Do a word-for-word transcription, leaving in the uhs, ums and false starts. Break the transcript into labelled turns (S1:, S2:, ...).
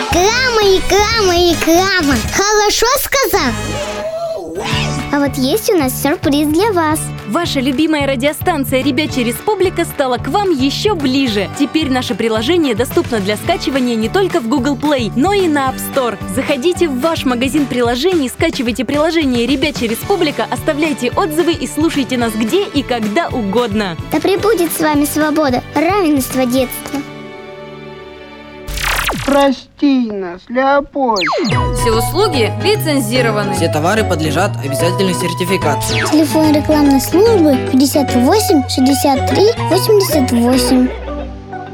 S1: Реклама, реклама, реклама. Хорошо сказал? А вот есть у нас сюрприз для вас.
S2: Ваша любимая радиостанция «Ребячья Республика» стала к вам еще ближе. Теперь наше приложение доступно для скачивания не только в Google Play, но и на App Store. Заходите в ваш магазин приложений, скачивайте приложение «Ребячья Республика», оставляйте отзывы и слушайте нас где и когда угодно.
S1: Да пребудет с вами свобода, равенство детства.
S3: Прости нас, Леопольд.
S4: Все услуги лицензированы.
S5: Все товары подлежат обязательной сертификации.
S1: Телефон рекламной службы пятьдесят восемь шестьдесят три восемьдесят восемь.